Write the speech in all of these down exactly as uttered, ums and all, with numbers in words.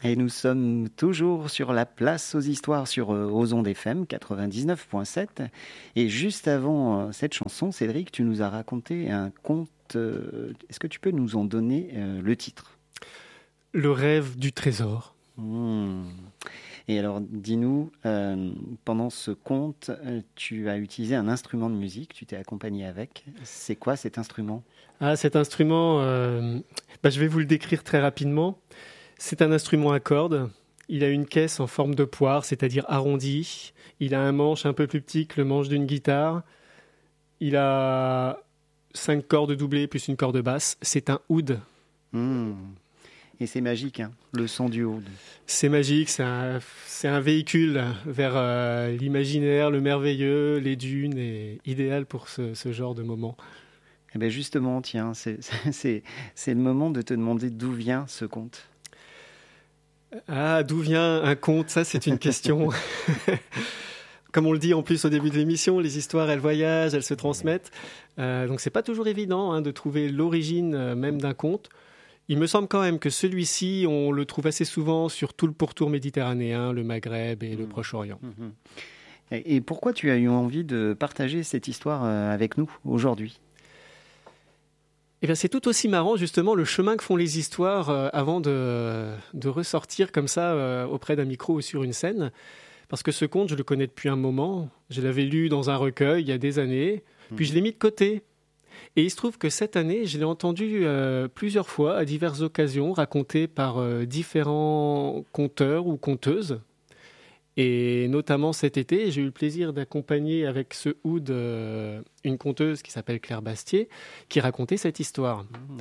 Et nous sommes toujours sur la place aux histoires sur euh, Ozon F M quatre-vingt-dix-neuf virgule sept. Et juste avant euh, cette chanson, Cédric, tu nous as raconté un conte. Euh, est-ce que tu peux nous en donner euh, le titre ? Le rêve du trésor. Mmh. Et alors, dis-nous, euh, pendant ce conte, euh, tu as utilisé un instrument de musique, tu t'es accompagné avec. C'est quoi cet instrument ? Ah, cet instrument, euh, bah, je vais vous le décrire très rapidement. C'est un instrument à cordes. Il a une caisse en forme de poire, c'est-à-dire arrondie. Il a un manche un peu plus petit que le manche d'une guitare. Il a cinq cordes doublées plus une corde basse. C'est un oud. Mmh. Et c'est magique, hein, le son du oud. C'est magique, c'est un, c'est un véhicule vers euh, l'imaginaire, le merveilleux, les dunes, et idéal pour ce, ce genre de moment. Eh bien justement, tiens, c'est, c'est, c'est le moment de te demander d'où vient ce conte. Ah, d'où vient un conte ? Ça, c'est une question. Comme on le dit en plus au début de l'émission, les histoires, elles voyagent, elles se transmettent. Euh, donc, c'est pas toujours évident hein, de trouver l'origine euh, même d'un conte. Il me semble quand même que celui-ci, on le trouve assez souvent sur tout le pourtour méditerranéen, le Maghreb et mmh. le Proche-Orient. Mmh. Et pourquoi tu as eu envie de partager cette histoire avec nous aujourd'hui ? Eh bien, c'est tout aussi marrant, justement, le chemin que font les histoires euh, avant de, de ressortir comme ça euh, auprès d'un micro ou sur une scène. Parce que ce conte, je le connais depuis un moment. Je l'avais lu dans un recueil il y a des années, mmh. puis je l'ai mis de côté. Et il se trouve que cette année, je l'ai entendu euh, plusieurs fois, à diverses occasions, raconté par euh, différents conteurs ou conteuses. Et notamment cet été, j'ai eu le plaisir d'accompagner avec ce oud euh, une conteuse qui s'appelle Claire Bastier, qui racontait cette histoire. Mmh.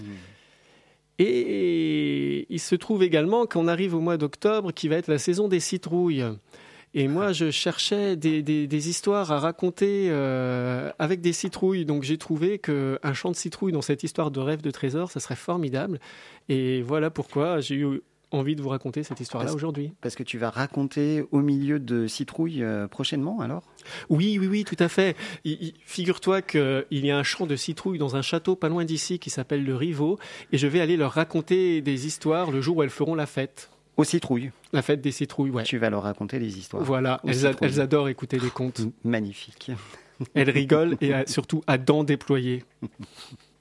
Et il se trouve également qu'on arrive au mois d'octobre, qui va être la saison des citrouilles. Et moi, je cherchais des, des, des histoires à raconter euh, avec des citrouilles. Donc, j'ai trouvé qu'un chant de citrouille dans cette histoire de rêve de trésor, ça serait formidable. Et voilà pourquoi j'ai eu envie de vous raconter cette histoire-là parce, aujourd'hui. Parce que tu vas raconter au milieu de citrouilles euh, prochainement, alors ? Oui, oui, oui, tout à fait. Il, il, figure-toi qu'il y a un chant de citrouilles dans un château pas loin d'ici qui s'appelle le Rivaux. Et je vais aller leur raconter des histoires le jour où elles feront la fête. Aux citrouilles. La fête des citrouilles, ouais. Tu vas leur raconter les histoires. Voilà, elles, a, elles adorent écouter les contes. Magnifique. Elles rigolent et à, surtout à dents déployées.